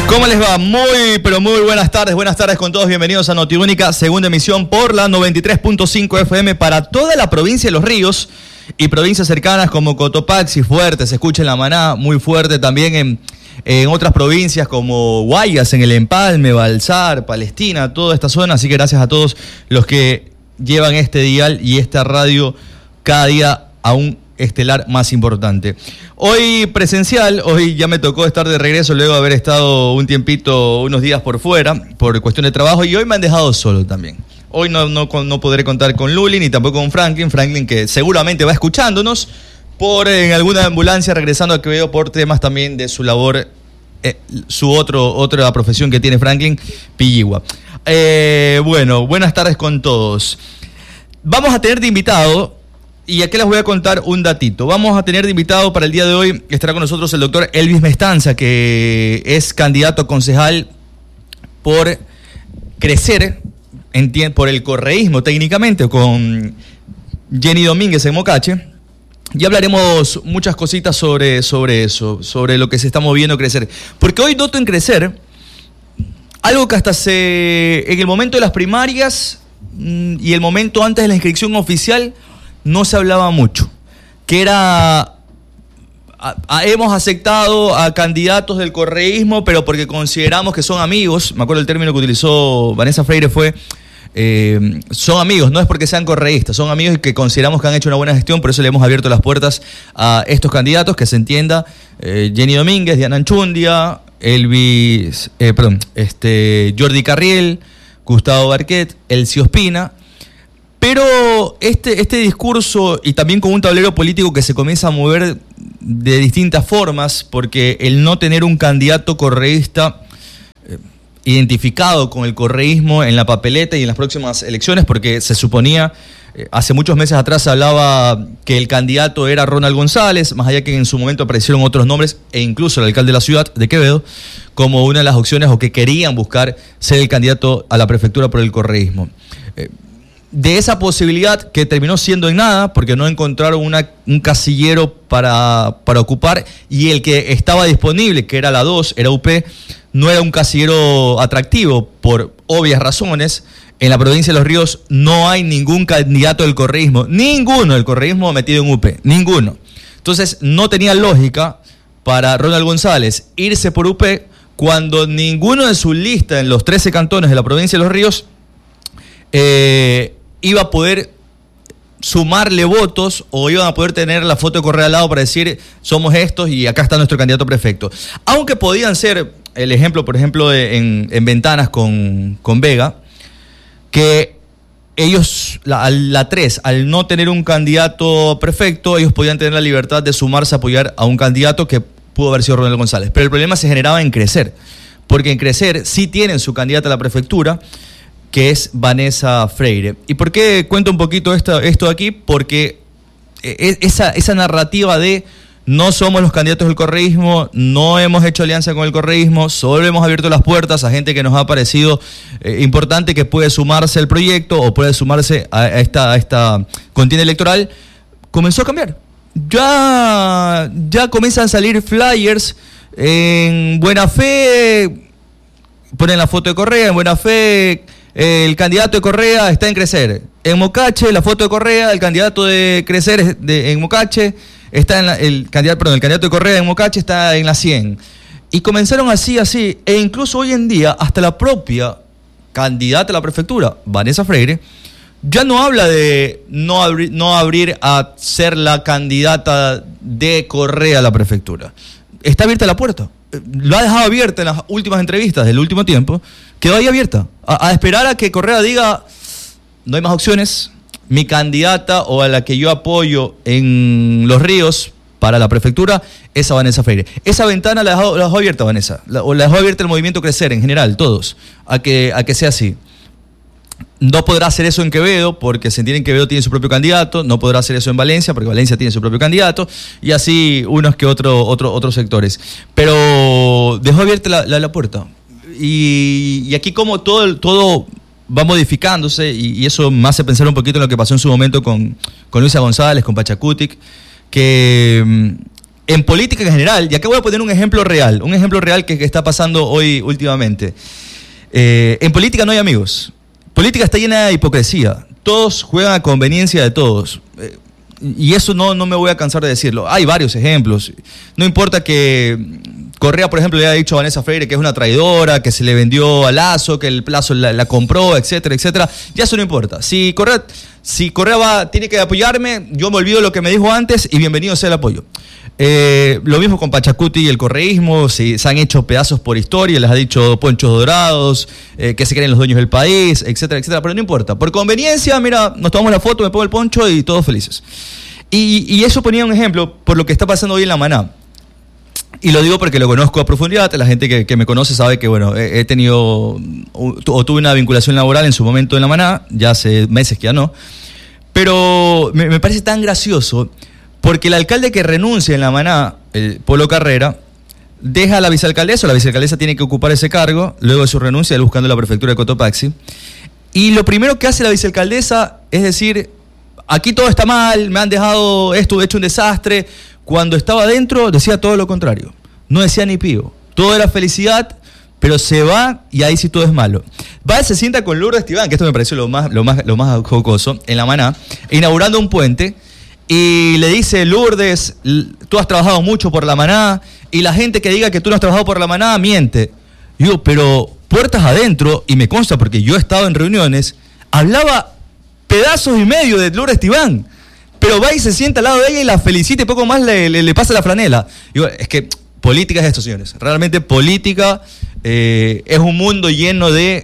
¿Cómo les va? Muy, pero muy buenas tardes con todos. Bienvenidos a Notiúnica, segunda emisión por la 93.5 FM para toda la provincia de Los Ríos y provincias cercanas como Cotopaxi, fuerte, se escucha en La Maná, muy fuerte también en otras provincias como Guayas, en el Empalme, Balsar, Palestina, toda esta zona. Así que gracias a todos los que llevan este dial y esta radio cada día a un estelar más importante. Hoy presencial, hoy ya me tocó estar de regreso luego de haber estado un tiempito, unos días por fuera, por cuestión de trabajo, y hoy me han dejado solo también. Hoy no podré contar con Luli ni tampoco con Franklin que seguramente va escuchándonos en alguna ambulancia regresando a Quevedo por temas también de su labor, otra profesión que tiene Franklin, Pilligua. Bueno, buenas tardes con todos. Vamos a tener de invitado, y aquí les voy a contar un datito. Vamos a tener de invitado para el día de hoy, estará con nosotros el doctor Elvis Mestanza, que es candidato a concejal por Crecer, por el correísmo técnicamente, con Jenny Domínguez en Mocache. Y hablaremos muchas cositas sobre eso, sobre lo que se está moviendo Crecer. Porque hoy noto en Crecer algo que hasta en el momento de las primarias y el momento antes de la inscripción oficial no se hablaba mucho, que era hemos aceptado a candidatos del correísmo, pero porque consideramos que son amigos. Me acuerdo el término que utilizó Vanessa Freire fue son amigos, no es porque sean correístas, son amigos y que consideramos que han hecho una buena gestión, por eso le hemos abierto las puertas a estos candidatos, que se entienda, Jenny Domínguez, Diana Anchundia, Elvis, Jordi Carriel, Gustavo Barquet, Elcio Ospina. Pero este discurso, y también con un tablero político que se comienza a mover de distintas formas, porque el no tener un candidato correísta identificado con el correísmo en la papeleta y en las próximas elecciones, porque se suponía, hace muchos meses atrás se hablaba que el candidato era Ronald González, más allá que en su momento aparecieron otros nombres, e incluso el alcalde de la ciudad de Quevedo, como una de las opciones, o que querían buscar ser el candidato a la prefectura por el correísmo. De esa posibilidad, que terminó siendo en nada, porque no encontraron un casillero para ocupar, y el que estaba disponible, que era la 2, era UP, no era un casillero atractivo por obvias razones. En la provincia de Los Ríos no hay ningún candidato del correísmo, ninguno del correísmo metido en UP, ninguno. Entonces no tenía lógica para Ronald González irse por UP cuando ninguno de su lista en los 13 cantones de la provincia de Los Ríos iba a poder sumarle votos, o iban a poder tener la foto de Correa al lado para decir somos estos y acá está nuestro candidato prefecto. Aunque podían ser el ejemplo, por ejemplo, en Ventanas con Vega, que ellos, la 3, al no tener un candidato prefecto, ellos podían tener la libertad de sumarse a apoyar a un candidato que pudo haber sido Ronald González. Pero el problema se generaba en Crecer, porque en Crecer sí tienen su candidata a la prefectura, que es Vanessa Freire. ¿Y por qué cuento un poquito esto aquí? Porque esa narrativa de no somos los candidatos del correísmo, no hemos hecho alianza con el correísmo, solo hemos abierto las puertas a gente que nos ha parecido importante, que puede sumarse al proyecto o puede sumarse a esta contienda electoral, comenzó a cambiar. Ya comienzan a salir flyers en buena fe, ponen la foto de Correa, en buena fe. El candidato de Correa está en Crecer. En Mocache, la foto de Correa, el candidato de Crecer en Mocache está el candidato de Correa en Mocache está en la 100. Y comenzaron así, e incluso hoy en día, hasta la propia candidata a la prefectura, Vanessa Freire, ya no habla de no abrir a ser la candidata de Correa a la prefectura. Está abierta la puerta. Lo ha dejado abierta en las últimas entrevistas del último tiempo. Quedó ahí abierta, a esperar a que Correa diga no hay más opciones, mi candidata o a la que yo apoyo en Los Ríos para la prefectura es a Vanessa Freire. Esa ventana la dejó abierta Vanessa, o la dejó abierta el movimiento Crecer en general, todos, a que sea así. No podrá hacer eso en Quevedo, porque se entiende que Quevedo tiene su propio candidato, no podrá hacer eso en Valencia, porque Valencia tiene su propio candidato, y así unos que otros sectores. Pero dejó abierta la puerta. Y aquí como todo va modificándose, y eso me hace pensar un poquito en lo que pasó en su momento con Luisa González, con Pachacutic, que en política en general, y acá voy a poner un ejemplo real que está pasando hoy últimamente. En política no hay amigos. Política está llena de hipocresía. Todos juegan a conveniencia de todos. Y eso no me voy a cansar de decirlo. Hay varios ejemplos. No importa que Correa, por ejemplo, le haya dicho a Vanessa Freire que es una traidora, que se le vendió a Lazo, que el Lazo la compró, etcétera, etcétera. Ya eso no importa. Si Correa tiene que apoyarme, yo me olvido de lo que me dijo antes y bienvenido sea el apoyo. Lo mismo con Pachacuti y el correísmo, se han hecho pedazos por historia, les ha dicho ponchos dorados, que se creen los dueños del país, etcétera, etcétera, pero no importa. Por conveniencia, mira, nos tomamos la foto, me pongo el poncho y todos felices. Y eso ponía un ejemplo por lo que está pasando hoy en La Maná. Y lo digo porque lo conozco a profundidad, la gente que me conoce sabe que, bueno, he tenido o tuve una vinculación laboral en su momento en La Maná, ya hace meses que ya no, pero me parece tan gracioso. Porque el alcalde que renuncia en La Maná, el Polo Carrera, deja a la vicealcaldesa tiene que ocupar ese cargo, luego de su renuncia, él buscando la prefectura de Cotopaxi. Y lo primero que hace la vicealcaldesa es decir, aquí todo está mal, me han dejado esto hecho un desastre. Cuando estaba adentro decía todo lo contrario, no decía ni pío, todo era felicidad, pero se va y ahí sí todo es malo. Va, se sienta con Lourdes Tibán, que esto me pareció lo más jocoso, en La Maná, inaugurando un puente. Y le dice, Lourdes, tú has trabajado mucho por La Maná, y la gente que diga que tú no has trabajado por La Maná, miente. Y digo, pero puertas adentro, y me consta porque yo he estado en reuniones, hablaba pedazos y medio de Lourdes Tibán, pero va y se sienta al lado de ella y la felicita y poco más le pasa la franela. Digo, es que política es esto, señores. Realmente política es un mundo lleno de...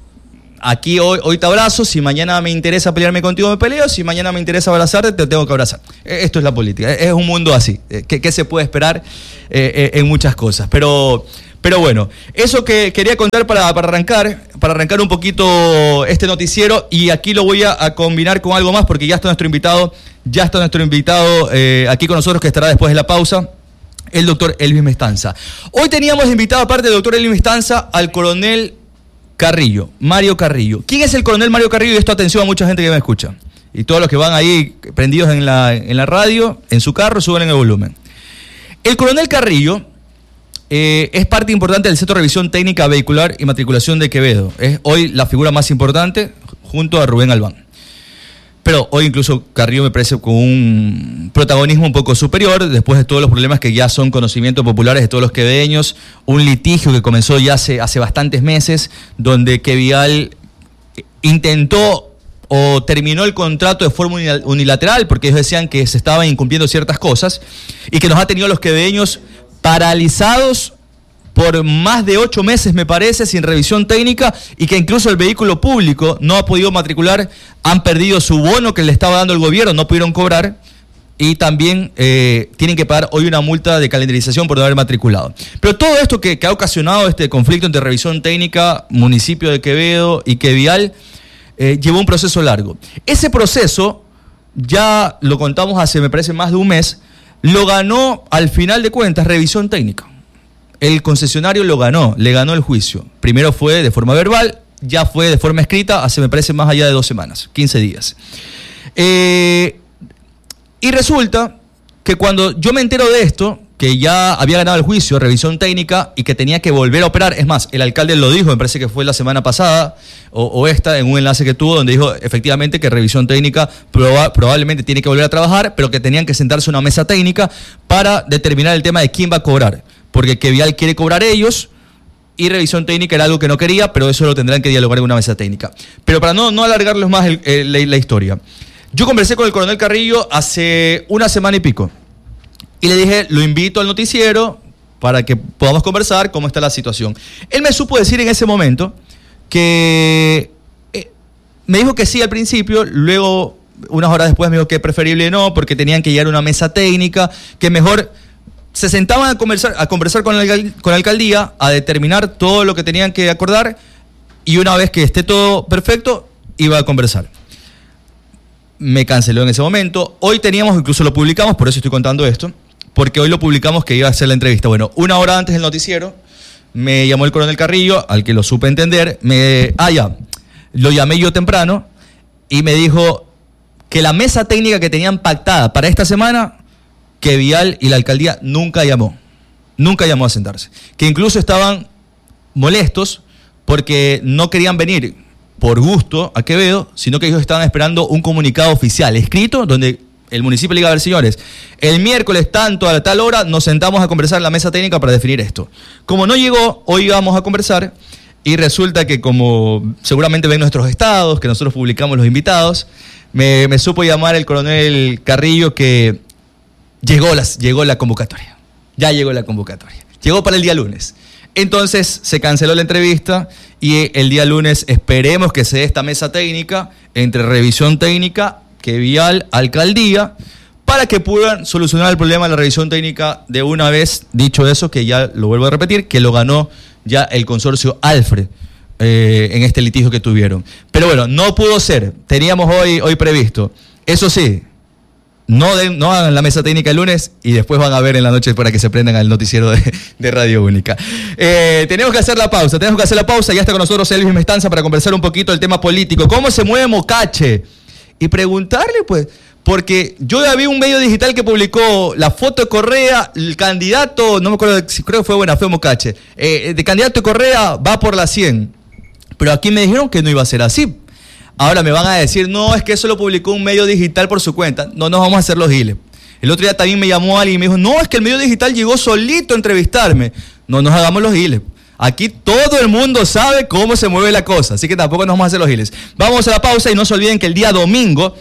Aquí hoy te abrazo, si mañana me interesa pelearme contigo me peleo, si mañana me interesa abrazarte te tengo que abrazar. Esto es la política, es un mundo así. ¿Qué se puede esperar en muchas cosas? Pero bueno, eso que quería contar para arrancar un poquito este noticiero, y aquí lo voy a combinar con algo más porque ya está nuestro invitado aquí con nosotros, que estará después de la pausa, el doctor Elvis Mestanza. Hoy teníamos invitado, aparte del doctor Elvis Mestanza, al coronel Carrillo, Mario Carrillo. ¿Quién es el coronel Mario Carrillo? Y esto, atención a mucha gente que me escucha. Y todos los que van ahí prendidos en la radio, en su carro, suben el volumen. El coronel Carrillo es parte importante del Centro de Revisión Técnica Vehicular y Matriculación de Quevedo. Es hoy la figura más importante junto a Rubén Albán. Pero hoy incluso Carrillo me parece con un protagonismo un poco superior, después de todos los problemas que ya son conocimientos populares de todos los quevedeños, un litigio que comenzó ya hace bastantes meses, donde Quevial intentó o terminó el contrato de forma unilateral, porque ellos decían que se estaban incumpliendo ciertas cosas, y que nos ha tenido a los quevedeños paralizados por más de 8 meses, me parece, sin revisión técnica, y que incluso el vehículo público no ha podido matricular, han perdido su bono que le estaba dando el gobierno, no pudieron cobrar, y también tienen que pagar hoy una multa de calendarización por no haber matriculado. Pero todo esto que ha ocasionado este conflicto entre revisión técnica, municipio de Quevedo y Quevial, llevó un proceso largo. Ese proceso, ya lo contamos hace, me parece, más de un mes, lo ganó, al final de cuentas, revisión técnica. El concesionario le ganó el juicio. Primero fue de forma verbal, ya fue de forma escrita hace, me parece, más allá de 2 semanas, 15 días. Y resulta que cuando yo me entero de esto, que ya había ganado el juicio, revisión técnica, y que tenía que volver a operar, es más, el alcalde lo dijo, me parece que fue la semana pasada, o esta, en un enlace que tuvo, donde dijo efectivamente que revisión técnica probablemente tiene que volver a trabajar, pero que tenían que sentarse en una mesa técnica para determinar el tema de quién va a cobrar. Porque Quevial quiere cobrar ellos y revisión técnica era algo que no quería, pero eso lo tendrán que dialogar en una mesa técnica. Pero para no alargarles más la historia, yo conversé con el coronel Carrillo hace 1 semana y pico y le dije, lo invito al noticiero para que podamos conversar cómo está la situación. Él me supo decir en ese momento que me dijo que sí al principio, luego unas horas después me dijo que preferible no, porque tenían que llegar a una mesa técnica, que mejor se sentaban a conversar con la alcaldía, a determinar todo lo que tenían que acordar, y una vez que esté todo perfecto, iba a conversar. Me canceló en ese momento. Hoy teníamos, incluso lo publicamos, por eso estoy contando esto, porque hoy lo publicamos que iba a hacer la entrevista. Bueno, 1 hora antes del noticiero, me llamó el coronel Carrillo, al que lo supe entender, lo llamé yo temprano, y me dijo que la mesa técnica que tenían pactada para esta semana, que Vial y la alcaldía nunca llamó a sentarse. Que incluso estaban molestos porque no querían venir por gusto a Quevedo, sino que ellos estaban esperando un comunicado oficial escrito donde el municipio le diga: a ver, señores, el miércoles tanto a tal hora nos sentamos a conversar en la mesa técnica para definir esto. Como no llegó, hoy vamos a conversar y resulta que, como seguramente ven nuestros estados, que nosotros publicamos los invitados, me supo llamar el coronel Carrillo que llegó la convocatoria. Ya llegó la convocatoria. Llegó para el día lunes. Entonces se canceló la entrevista y el día lunes esperemos que se dé esta mesa técnica entre revisión técnica, que Vial, alcaldía, para que puedan solucionar el problema de la revisión técnica de una vez. Dicho eso, que ya lo vuelvo a repetir, que lo ganó ya el consorcio Alfred en este litigio que tuvieron. Pero bueno, no pudo ser. Teníamos hoy previsto. Eso sí, no hagan la mesa técnica el lunes y después van a ver en la noche para que se prendan al noticiero de Radio Única. Tenemos que hacer la pausa. Ya está con nosotros Elvis Mestanza para conversar un poquito del tema político. ¿Cómo se mueve Mocache? Y preguntarle, pues, porque yo ya vi un medio digital que publicó la foto de Correa, el candidato, no me acuerdo, creo que fue Mocache, de candidato de Correa va por la 100. Pero aquí me dijeron que no iba a ser así. Ahora me van a decir, no, es que eso lo publicó un medio digital por su cuenta. No nos vamos a hacer los giles. El otro día también me llamó alguien y me dijo, no, es que el medio digital llegó solito a entrevistarme. No nos hagamos los giles. Aquí todo el mundo sabe cómo se mueve la cosa, así que tampoco nos vamos a hacer los giles. Vamos a la pausa y no se olviden que el día domingo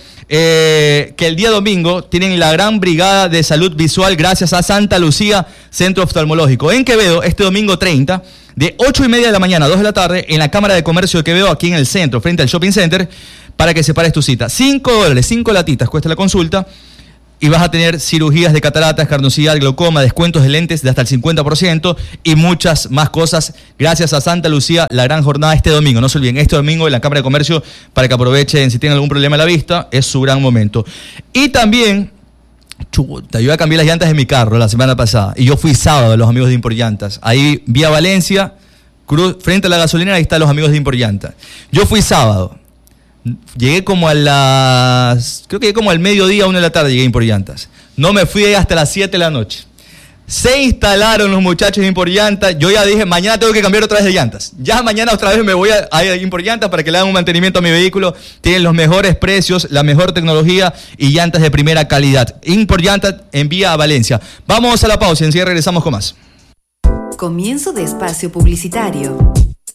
tienen la gran brigada de salud visual gracias a Santa Lucía Centro Oftalmológico en Quevedo, este domingo 30, de 8:30 de la mañana a 2 de la tarde, en la Cámara de Comercio de Quevedo, aquí en el centro, frente al Shopping Center, para que separes tu cita. $5, 5 latitas cuesta la consulta. Y vas a tener cirugías de cataratas, carnosidad, glaucoma, descuentos de lentes de hasta el 50% y muchas más cosas gracias a Santa Lucía, la gran jornada este domingo. No se olviden, este domingo en la Cámara de Comercio para que aprovechen si tienen algún problema en la vista, es su gran momento. Y también, yo iba a cambiar las llantas de mi carro la semana pasada y yo fui sábado a los amigos de Impor Llantas. Ahí vía Valencia, frente a la gasolinera, ahí están los amigos de Impor Llantas. Yo fui sábado. Llegué como creo que llegué como al mediodía, 1 de la tarde, llegué a Impor Llantas. No me fui hasta las 7 de la noche. Se instalaron los muchachos de Impor Llantas. Yo ya dije, mañana tengo que cambiar otra vez de llantas. Ya mañana otra vez me voy a Impor Llantas para que le hagan un mantenimiento a mi vehículo. Tienen los mejores precios, la mejor tecnología y llantas de primera calidad. Impor Llantas envía a Valencia. Vamos a la pausa y enseguida regresamos con más. Comienzo de espacio publicitario.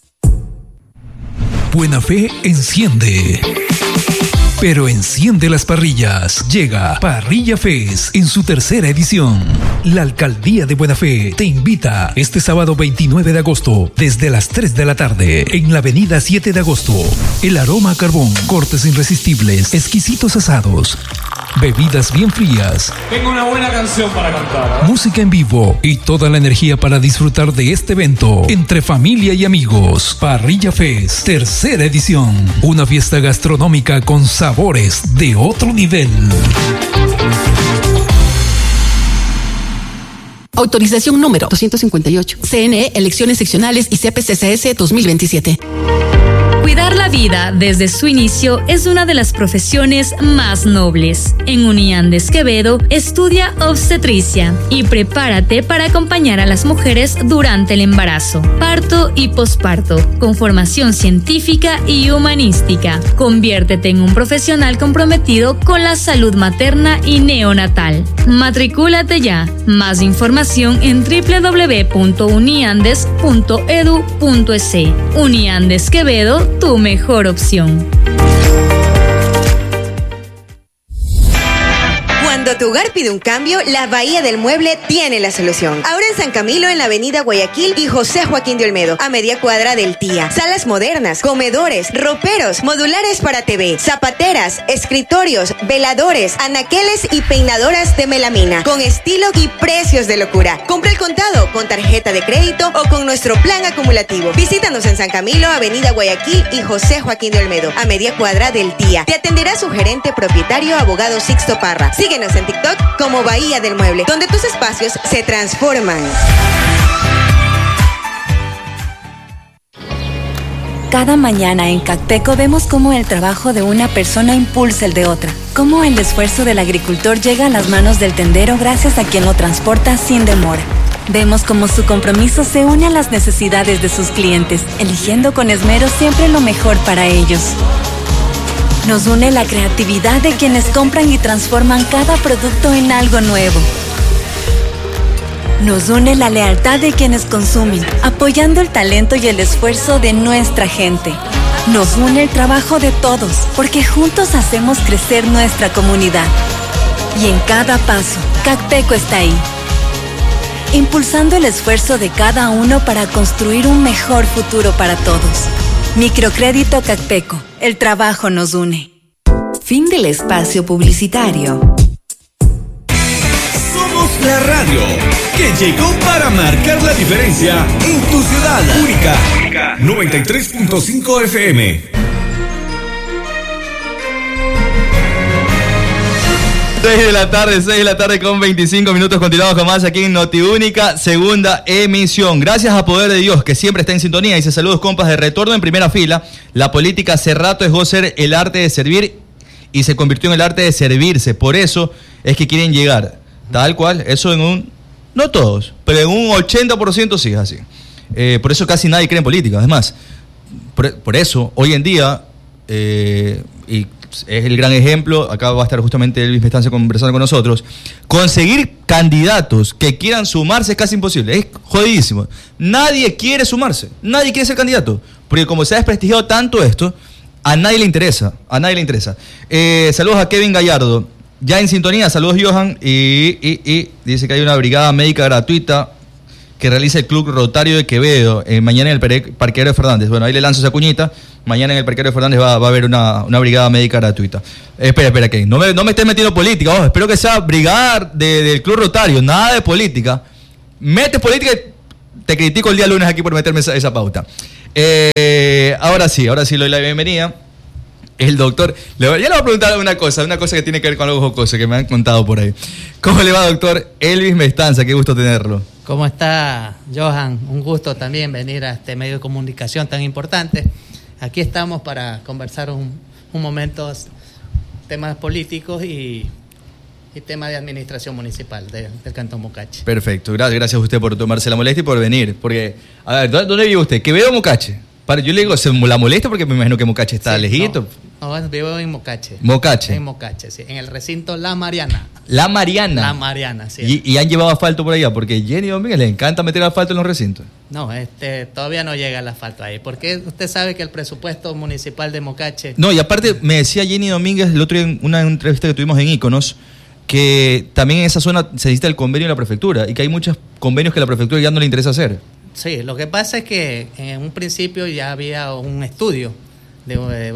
Buena Fe enciende. Pero enciende las parrillas. Llega Parrilla Fest en su tercera edición. La Alcaldía de Buena Fe te invita este sábado 29 de agosto desde las 3 de la tarde en la avenida 7 de agosto. El aroma a carbón, cortes irresistibles, exquisitos asados, bebidas bien frías. Tengo una buena canción para cantar, ¿eh? Música en vivo y toda la energía para disfrutar de este evento entre familia y amigos. Parrilla Fest, tercera edición. Una fiesta gastronómica con sabores de otro nivel. Autorización número 258. CNE, Elecciones Seccionales y CPCCS 2027. Cuidar la vida desde su inicio es una de las profesiones más nobles. En Uniandes Quevedo, estudia obstetricia y prepárate para acompañar a las mujeres durante el embarazo, parto y posparto, con formación científica y humanística. Conviértete en un profesional comprometido con la salud materna y neonatal. Matricúlate ya. Más información en www.uniandes.edu.es. Uniandes Quevedo, tu mejor opción. Cuando tu hogar pide un cambio, la Bahía del Mueble tiene la solución. Ahora en San Camilo, en la avenida Guayaquil y José Joaquín de Olmedo, a media cuadra del Tía. Salas modernas, comedores, roperos, modulares para TV, zapateras, escritorios, veladores, anaqueles y peinadoras de melamina, con estilo y precios de locura. Compra el contado, con tarjeta de crédito o con nuestro plan acumulativo. Visítanos en San Camilo, avenida Guayaquil y José Joaquín de Olmedo, a media cuadra del Tía. Te atenderá su gerente propietario, abogado Sixto Parra. Síguenos en TikTok como Bahía del Mueble, donde tus espacios se transforman. Cada mañana en Cacteco vemos cómo el trabajo de una persona impulsa el de otra, cómo el esfuerzo del agricultor llega a las manos del tendero gracias a quien lo transporta sin demora. Vemos cómo su compromiso se une a las necesidades de sus clientes, eligiendo con esmero siempre lo mejor para ellos. Nos une la creatividad de quienes compran y transforman cada producto en algo nuevo. Nos une la lealtad de quienes consumen, apoyando el talento y el esfuerzo de nuestra gente. Nos une el trabajo de todos, porque juntos hacemos crecer nuestra comunidad. Y en cada paso, Cacteco está ahí, impulsando el esfuerzo de cada uno para construir un mejor futuro para todos. Microcrédito Cacteco, el trabajo nos une. Fin del espacio publicitario. Somos la radio que llegó para marcar la diferencia en tu ciudad. Única 93.5 FM. 6 de la tarde con 25 minutos. Continuamos con más aquí en Notiúnica, segunda emisión. Gracias a Poder de Dios, que siempre está en sintonía. Dice: saludos, compas, de retorno en primera fila. La política hace rato dejó ser el arte de servir y se convirtió en el arte de servirse. Por eso es que quieren llegar. Tal cual, eso en un... No todos, pero en un 80% sí es así. Por eso casi nadie cree en política. Además, por eso, hoy en día, y es el gran ejemplo, acá va a estar justamente Elvis Mestanza conversando con nosotros, conseguir candidatos que quieran sumarse es casi imposible, es jodidísimo. Nadie quiere sumarse, nadie quiere ser candidato, porque como se ha desprestigiado tanto esto, a nadie le interesa, saludos a Kevin Gallardo, ya en sintonía. Saludos, Johan, y dice que hay una brigada médica gratuita que realiza el Club Rotario de Quevedo, mañana en el parqueadero de Fernández. Bueno, ahí le lanzo esa cuñita. Mañana en el parqueadero de Fernández va a haber una brigada médica gratuita. Espera, que no me estés metiendo política. Espero que sea brigada del Club Rotario, nada de política. Metes política y te critico el día lunes aquí por meterme esa pauta. Ahora sí le doy la bienvenida. El doctor, ya le voy a preguntar una cosa que tiene que ver con algo jocoso que me han contado por ahí. ¿Cómo le va, doctor Elvis Mestanza? Qué gusto tenerlo. ¿Cómo está, Johan? Un gusto también venir a este medio de comunicación tan importante. Aquí estamos para conversar un momento temas políticos y temas de administración municipal del Cantón Mocache. Perfecto, gracias a usted por tomarse la molestia y por venir. Porque, a ver, ¿dónde vive usted? ¿Quevedo o Mocache? Yo le digo, ¿se la molesta? Porque me imagino que Mocache está lejito. No, vivo en Mocache. ¿Mocache? En Mocache, sí. En el recinto La Mariana. ¿La Mariana? La Mariana, sí. ¿Y han llevado asfalto por allá? Porque Jenny Domínguez le encanta meter asfalto en los recintos. No, todavía no llega el asfalto ahí. Porque usted sabe que el presupuesto municipal de Mocache... No, y aparte me decía Jenny Domínguez el otro día en una entrevista que tuvimos en Íconos, que también en esa zona se necesita el convenio de la prefectura y que hay muchos convenios que a la prefectura ya no le interesa hacer. Sí, lo que pasa es que en un principio ya había un estudio de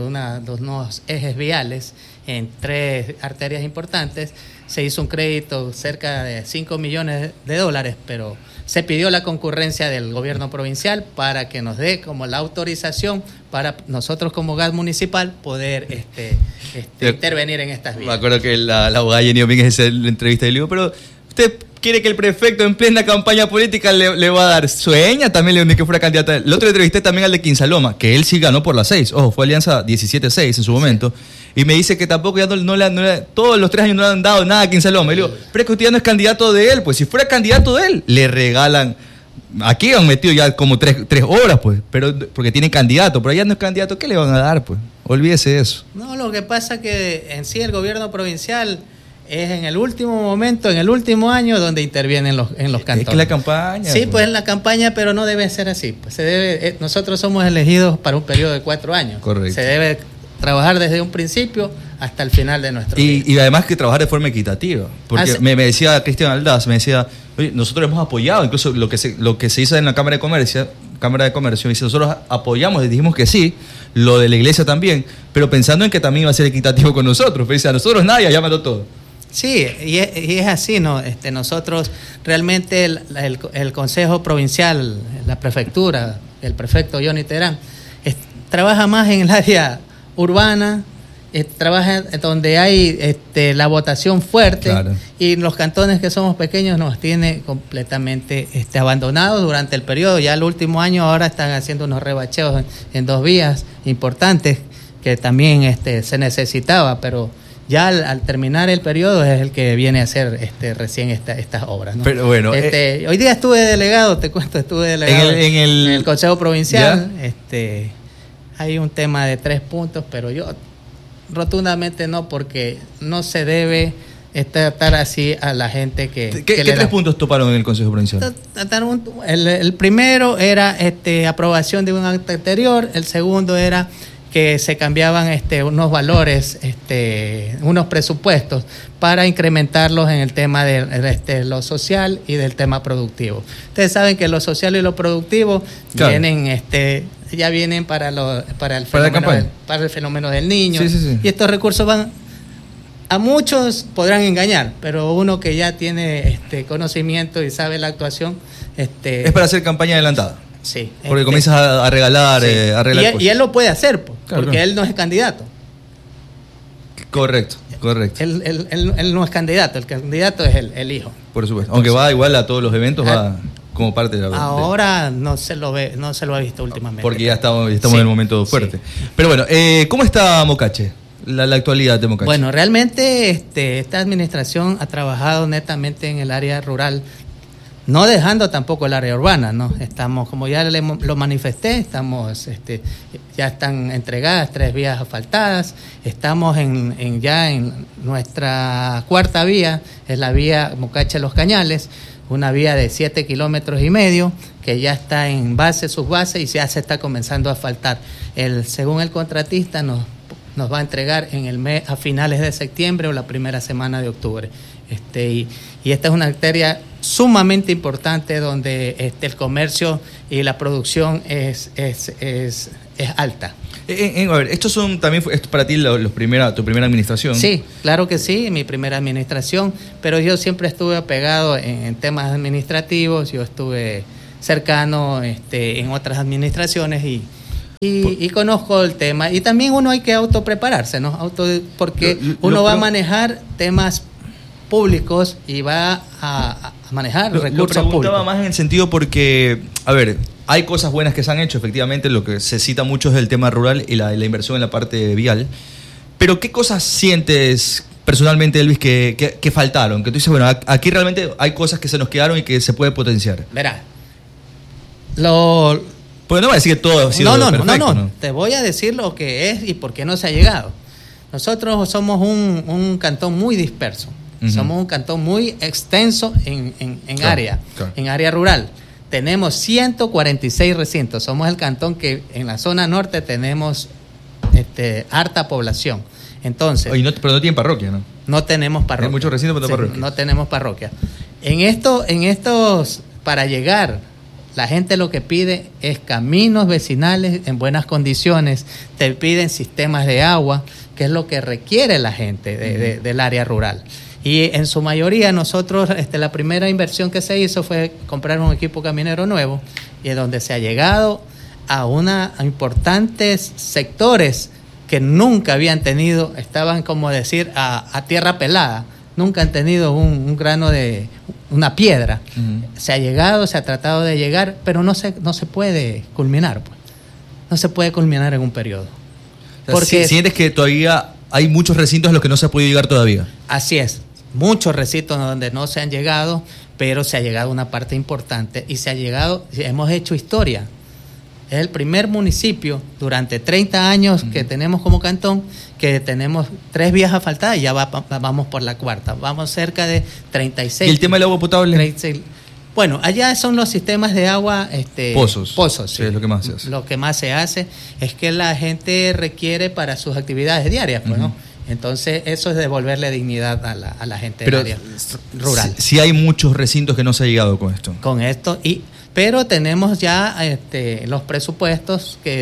unos ejes viales en 3 arterias importantes. Se hizo un crédito cerca de $5 millones, pero se pidió la concurrencia del gobierno provincial para que nos dé como la autorización para nosotros como gas municipal poder intervenir en estas vías. Me acuerdo que la abogada Jenny Domínguez en la entrevista y le digo, pero usted quiere que el prefecto en plena campaña política le va a dar sueña también le que fuera candidata. El otro entrevisté también al de Quinsaloma, que él sí ganó por las 6. Ojo, fue alianza 17-6 en su momento. Sí. Y me dice que tampoco ya no le todos los 3 años no le han dado nada a Quinsaloma. Y le digo, pero es que usted ya no es candidato de él. Pues si fuera candidato de él, le regalan. Aquí han metido ya como 3 horas, pues, pero porque tiene candidato. Pero allá no es candidato, ¿qué le van a dar, pues? Olvídese eso. No, lo que pasa es que en sí el gobierno provincial es en el último momento, en el último año, donde intervienen en los cantones. Es que la campaña. Sí, pues en la campaña, pero no debe ser así. Pues nosotros somos elegidos para un periodo de 4 años. Correcto. Se debe trabajar desde un principio hasta el final de nuestro vida. Y además que trabajar de forma equitativa. Porque me decía Cristian Aldaz, me decía, oye, nosotros hemos apoyado incluso lo que se hizo en la Cámara de Comercio, dice, nosotros apoyamos y dijimos que sí, lo de la iglesia también, pero pensando en que también iba a ser equitativo con nosotros. Pero dice, a nosotros nadie, allá mandó todo. Sí, y es así, ¿no? Nosotros realmente el Consejo Provincial, la prefectura, el prefecto Johnny Terán, trabaja más en el área urbana trabaja donde hay la votación fuerte, claro. Y los cantones que somos pequeños nos tiene completamente abandonados durante el periodo. Ya el último año ahora están haciendo unos rebacheos en 2 vías importantes que también se necesitaba, pero ya al terminar el periodo es el que viene a hacer recién estas obras, ¿no? Pero bueno, hoy día estuve delegado, te cuento, en el Consejo Provincial. Hay un tema de 3 puntos, pero yo rotundamente no, porque no se debe tratar así a la gente que... ¿Qué 3 puntos toparon en el Consejo Provincial? El primero era aprobación de un acto anterior, el segundo era que se cambiaban unos valores, unos presupuestos para incrementarlos en el tema de lo social y del tema productivo. Ustedes saben que lo social y lo productivo, claro, vienen ya vienen para el fenómeno del niño. Sí. Y estos recursos van, a muchos podrán engañar, pero uno que ya tiene Correcto. Él no es candidato, el candidato es el hijo. Por supuesto. Aunque va igual a todos los eventos, va como parte de la... Ahora no se lo ha visto últimamente. Porque ya estamos en el momento fuerte. Sí. Pero bueno, ¿cómo está Mocache? La actualidad de Mocache. Bueno, realmente esta administración ha trabajado netamente en el área rural, no dejando tampoco el área urbana, ¿no? Estamos, como ya lo manifesté, ya están entregadas 3 vías asfaltadas, estamos ya en nuestra 4ª vía, es la vía Mocache-Los Cañales, una vía de 7,5 kilómetros, que ya está en subbase, y ya se está comenzando a asfaltar. Según el contratista, nos va a entregar a finales de septiembre o la primera semana de octubre. Y esta es una arteria sumamente importante donde el comercio y la producción es alta. A ver, estos son también para ti tu primera administración. Sí, claro que sí, mi primera administración, pero yo siempre estuve apegado en temas administrativos, yo estuve cercano en otras administraciones y conozco el tema. Y también uno hay que autoprepararse, ¿no? Porque uno va a manejar temas públicos y va a manejar recursos públicos. Lo preguntaba más en el sentido porque, a ver, hay cosas buenas que se han hecho, efectivamente, lo que se cita mucho es el tema rural y la inversión en la parte vial, pero ¿qué cosas sientes personalmente, Elvis, que faltaron? Que tú dices, bueno, aquí realmente hay cosas que se nos quedaron y que se puede potenciar. Verá, pues no va a decir que todo ha sido perfecto, no. Te voy a decir lo que es y por qué no se ha llegado. Nosotros somos un cantón muy disperso. Uh-huh. Somos un cantón muy extenso en área, claro. En área rural. Tenemos 146 recintos. Somos el cantón que en la zona norte tenemos harta población. Entonces, pero no tienen parroquia, ¿no? No tenemos parroquia. Hay muchos recintos, pero no parroquia. No tenemos parroquia. En estos, para llegar, la gente lo que pide es caminos vecinales en buenas condiciones. Te piden sistemas de agua, que es lo que requiere la gente del área rural. Y en su mayoría nosotros, la primera inversión que se hizo fue comprar un equipo caminero nuevo, y es donde se ha llegado a importantes sectores que nunca habían tenido, estaban como decir a tierra pelada, nunca han tenido un grano de una piedra. Uh-huh. Se ha llegado, se ha tratado de llegar, pero no se puede culminar, pues. No se puede culminar en un periodo. O sea, porque sientes que todavía hay muchos recintos a los que no se ha podido llegar todavía. Así es. Muchos recintos donde no se han llegado, pero se ha llegado una parte importante y hemos hecho historia. Es el primer municipio durante 30 años que tenemos como cantón, que tenemos 3 vías asfaltadas y ya vamos por la 4ª. Vamos cerca de 36. ¿Y el tema del agua potable? 36. Bueno, allá son los sistemas de agua... Pozos. Sí, es lo que más se hace. Lo que más se hace es que la gente requiere para sus actividades diarias, pues, ¿no? Entonces, eso es devolverle dignidad a la gente del área rural. Sí hay muchos recintos que no se ha llegado con esto. Pero tenemos ya los presupuestos que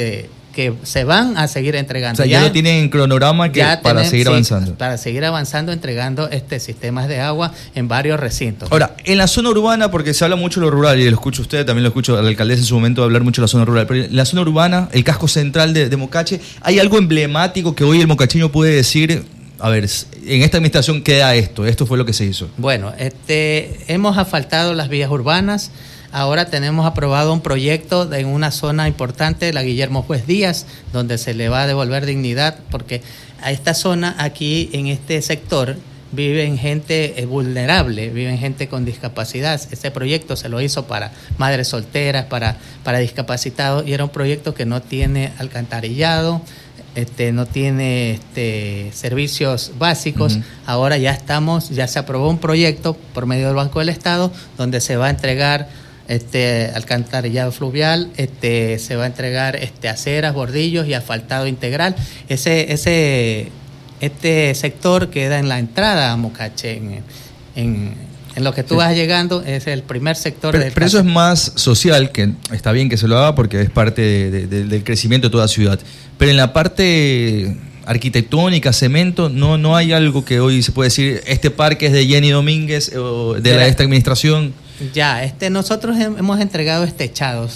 que se van a seguir entregando. O sea, ya lo tienen en cronograma para seguir avanzando. Para seguir avanzando, entregando sistemas de agua en varios recintos. Ahora, en la zona urbana, porque se habla mucho de lo rural, y lo escucho a usted, también lo escucho a la alcaldesa en su momento hablar mucho de la zona rural, pero en la zona urbana, el casco central de Mocache, ¿hay algo emblemático que hoy el mocacheño puede decir? A ver, en esta administración queda esto fue lo que se hizo? Bueno, hemos asfaltado las vías urbanas. Ahora tenemos aprobado un proyecto en una zona importante, la Guillermo Juez Díaz, donde se le va a devolver dignidad, porque a esta zona, aquí en este sector, viven gente vulnerable, viven gente con discapacidad. Este proyecto se lo hizo para madres solteras, para discapacitados, y era un proyecto que no tiene alcantarillado, no tiene servicios básicos. Ahora ya se aprobó un proyecto por medio del Banco del Estado, donde se va a entregar alcantarillado fluvial, se va a entregar aceras, bordillos y asfaltado integral. Este sector queda en la entrada a Mocache, en lo que tú vas llegando, es el primer sector. Pero eso es más social, que está bien que se lo haga porque es parte del crecimiento de toda ciudad. Pero en la parte arquitectónica, cemento, no hay algo que hoy se puede decir, este parque es de Jenny Domínguez o de esta administración. Ya, nosotros hemos entregado techados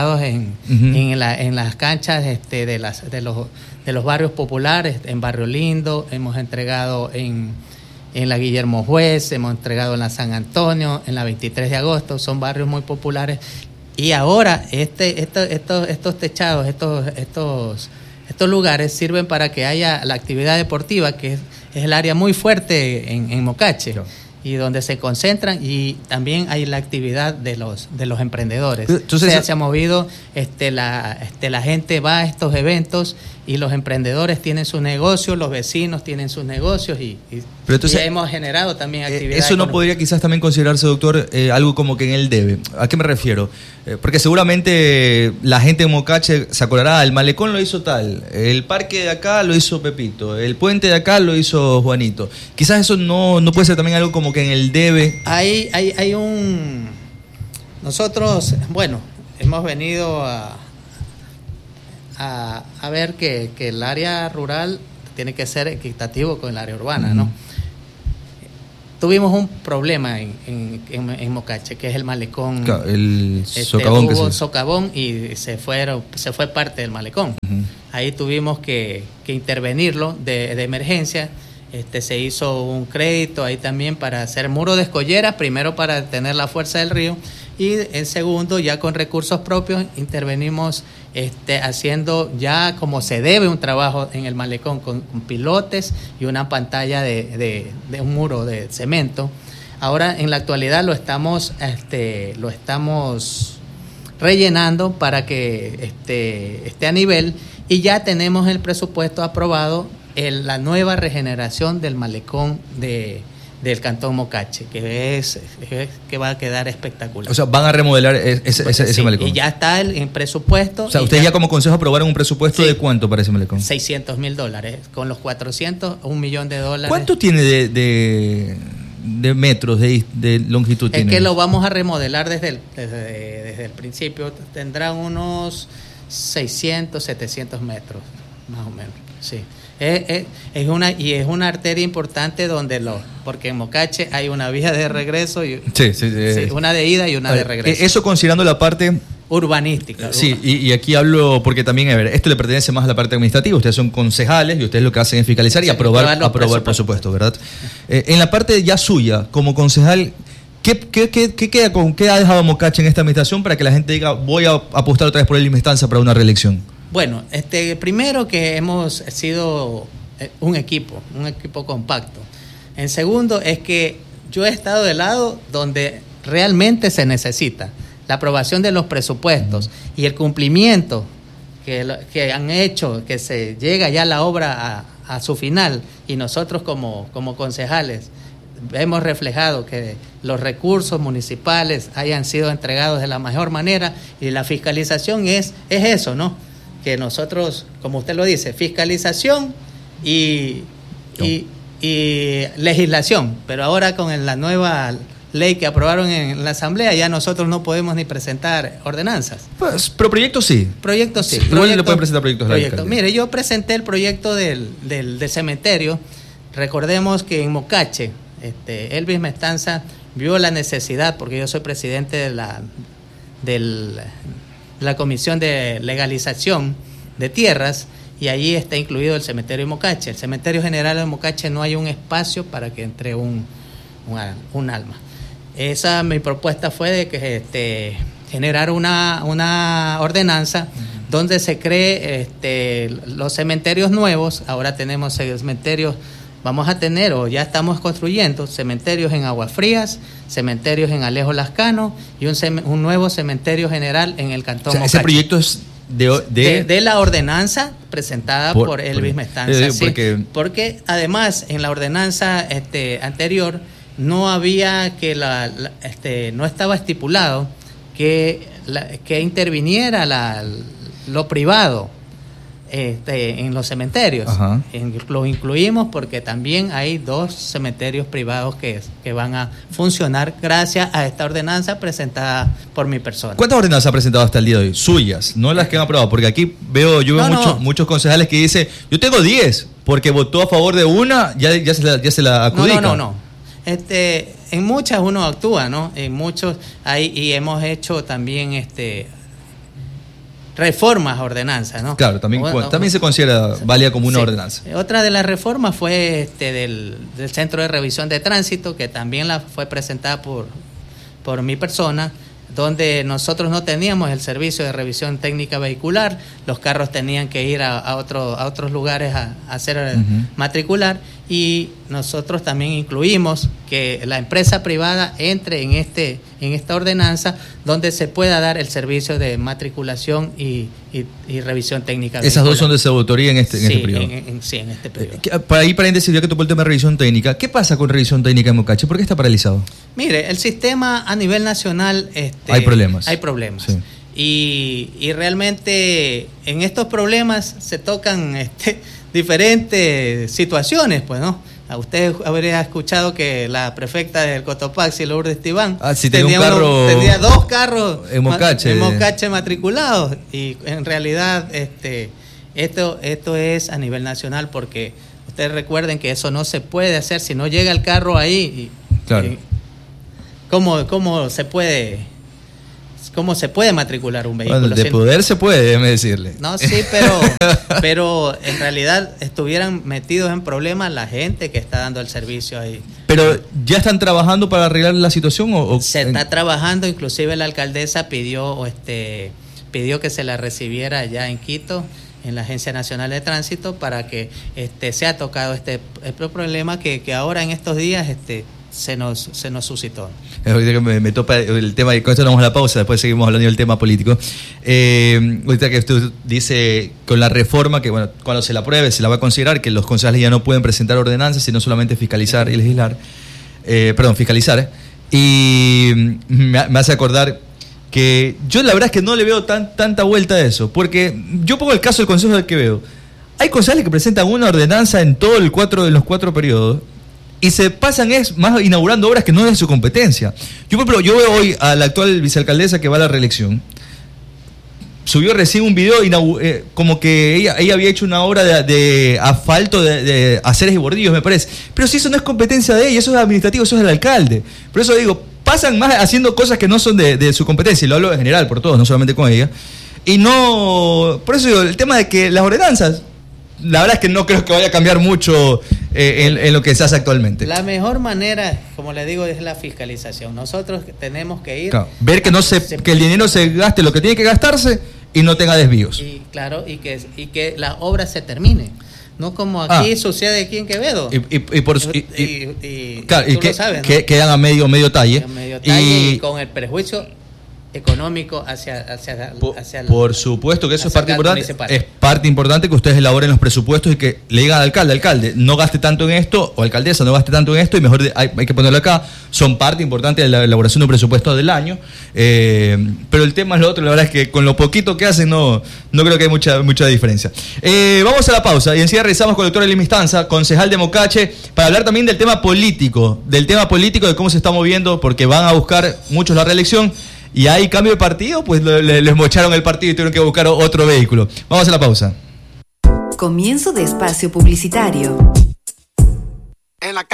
en las canchas de los barrios populares, en Barrio Lindo, hemos entregado en la Guillermo Juez, hemos entregado en la San Antonio, en la 23 de agosto, son barrios muy populares. Y ahora estos techados, estos lugares sirven para que haya la actividad deportiva, que es el área muy fuerte en Mocache. Claro. Y donde se concentran, y también hay la actividad de los emprendedores. Entonces, se ha movido, la gente va a estos eventos y los emprendedores tienen sus negocios, los vecinos tienen sus negocios y hemos generado también actividad. Eso no podría quizás también considerarse, doctor, algo como que en el debe. ¿A qué me refiero? Porque seguramente la gente de Mocache se acordará, el malecón lo hizo tal, el parque de acá lo hizo Pepito, el puente de acá lo hizo Juanito. Quizás eso no puede ser también algo como que en el debe. Nosotros, bueno, hemos venido a ver que el área rural tiene que ser equitativo con el área urbana, ¿no? Tuvimos un problema en Mocache, que es el malecón. Claro, el socavón. Hubo socavón y se fue parte del malecón. Ahí tuvimos que intervenirlo de emergencia. Se hizo un crédito ahí también para hacer muro de escolleras, primero para detener la fuerza del río, y en segundo, ya con recursos propios, intervenimos haciendo ya como se debe un trabajo en el malecón, con pilotes y una pantalla de un muro de cemento. Ahora, en la actualidad, lo estamos rellenando para que esté a nivel, y ya tenemos el presupuesto aprobado la nueva regeneración del malecón del Cantón Mocache, que va a quedar espectacular. O sea, van a remodelar ese malecón. Y ya está en presupuesto. O sea, ustedes ya como consejo aprobaron un presupuesto de ¿cuánto para ese malecón? $600,000. Con los 400, $1 millón. ¿Cuánto tiene de metros de longitud? Es que lo vamos a remodelar desde el principio. Tendrán unos 600, 700 metros, más o menos. Sí. Es una arteria importante porque en Mocache hay una vía de regreso y una de ida y una de regreso. Eso considerando la parte urbanística. Sí, y aquí hablo porque también, a ver, esto le pertenece más a la parte administrativa. Ustedes son concejales y ustedes lo que hacen es fiscalizar y aprobar presupuestos, ¿verdad? En la parte ya suya, como concejal, ¿qué ha dejado Mocache en esta administración para que la gente diga, voy a apostar otra vez por él y me estanza para una reelección? Bueno, primero que hemos sido un equipo compacto. En segundo es que yo he estado del lado donde realmente se necesita la aprobación de los presupuestos y el cumplimiento que han hecho, que se llega ya la obra a su final, y nosotros como concejales hemos reflejado que los recursos municipales hayan sido entregados de la mejor manera, y la fiscalización es eso, ¿no? Que nosotros, como usted lo dice, fiscalización y legislación, pero ahora con la nueva ley que aprobaron en la Asamblea, ya nosotros no podemos ni presentar ordenanzas. Pues, pero proyectos sí. Proyectos sí. Igual le pueden presentar proyectos. Mire, yo presenté el proyecto del cementerio. Recordemos que en Mocache, Elvis Mestanza vio la necesidad, porque yo soy presidente de la Comisión de Legalización de Tierras, y allí está incluido el cementerio de Mocache. El cementerio general de Mocache no hay un espacio para que entre un alma. Mi propuesta fue de que generar una ordenanza donde se cree los cementerios nuevos. Ahora tenemos cementerios, vamos a tener, o ya estamos construyendo, cementerios en Aguas Frías, cementerios en Alejo Lascano y un nuevo cementerio general en el Cantón Mocache. Ese proyecto es de la ordenanza presentada por Elvis Mestanza. Porque además en la ordenanza anterior no había no estaba estipulado que interviniera lo privado en los cementerios. Lo incluimos porque también hay 2 cementerios privados que van a funcionar gracias a esta ordenanza presentada por mi persona. ¿Cuántas ordenanzas ha presentado hasta el día de hoy? Suyas, no las que han aprobado, porque aquí veo muchos concejales que dicen, yo tengo 10, porque votó a favor de una, ya se la adjudica. No. En muchas uno actúa, ¿no? En muchos y hemos hecho también reformas a ordenanzas, ¿no? Claro, también se considera válida como una ordenanza. Otra de las reformas fue del Centro de Revisión de Tránsito, que también fue presentada por mi persona, donde nosotros no teníamos el servicio de revisión técnica vehicular, los carros tenían que ir a otros lugares a hacer matricular, y nosotros también incluimos que la empresa privada entre en esta ordenanza donde se pueda dar el servicio de matriculación y revisión técnica vehicular. Esas 2 son de su autoría en este periodo. Sí, en este periodo. Para ir paréntesis, ya que tocó el tema de revisión técnica, ¿qué pasa con revisión técnica en Mocache? ¿Por qué está paralizado? Mire, el sistema a nivel nacional hay problemas. Sí. Y realmente en estos problemas se tocan diferentes situaciones, pues, ¿no? A usted habría escuchado que la prefecta del Cotopaxi, Lourdes Tibán, tenía 2 carros en Mocache matriculados, y en realidad esto es a nivel nacional, porque ustedes recuerden que eso no se puede hacer si no llega el carro ahí. Claro. ¿Cómo se puede matricular un vehículo? Bueno, de poder se puede, déjeme decirle. No, sí, pero en realidad estuvieran metidos en problemas la gente que está dando el servicio ahí. ¿Pero ya están trabajando para arreglar la situación? Se está trabajando, inclusive la alcaldesa pidió que se la recibiera allá en Quito, en la Agencia Nacional de Tránsito, para que se ha tocado este problema que ahora en estos días se nos suscitó. Ahorita que me topa el tema, y con esto nos vamos a la pausa, después seguimos hablando del tema político. Ahorita que usted dice con la reforma, que bueno, cuando se la apruebe se la va a considerar, que los concejales ya no pueden presentar ordenanzas, sino solamente fiscalizar y legislar. Fiscalizar. Y me hace acordar que yo la verdad es que no le veo tanta vuelta a eso, porque yo pongo el caso del Consejo del Quevedo. Hay concejales que presentan una ordenanza en los 4 periodos, y se pasan más inaugurando obras que no es de su competencia. Yo, por ejemplo, veo hoy a la actual vicealcaldesa que va a la reelección. Subió recién un video como que ella había hecho una obra de asfalto, de aceres y bordillos, me parece. Pero si eso no es competencia de ella, eso es administrativo, eso es del alcalde. Por eso digo, pasan más haciendo cosas que no son de su competencia, y lo hablo en general por todos, no solamente con ella. Y no, por eso digo, el tema de que las ordenanzas, la verdad es que no creo que vaya a cambiar mucho en lo que se hace actualmente. La mejor manera, como le digo, es la fiscalización. Nosotros tenemos que ir... Claro, ver que que el dinero se gaste lo que tiene que gastarse y no tenga desvíos. Y claro, y que la obra se termine. No como aquí sucede aquí en Quevedo. Claro, y que, lo sabes, ¿no? Que quedan a medio talle. Y con el prejuicio económico por supuesto que eso es parte importante. Es parte importante que ustedes elaboren los presupuestos y que le digan al alcalde, no gaste tanto en esto, o alcaldesa, no gaste tanto en esto, y mejor hay que ponerlo acá. Son parte importante de la elaboración de un presupuesto del año. Pero el tema es lo otro, la verdad es que con lo poquito que hacen no creo que hay mucha diferencia. Vamos a la pausa y enseguida regresamos con el doctor Elim Istanza, concejal de Mocache, para hablar también del tema político, de cómo se está moviendo, porque van a buscar muchos la reelección. Y hay cambio de partido, pues les mocharon el partido y tuvieron que buscar otro vehículo. Vamos a la pausa. Comienzo de espacio publicitario. En la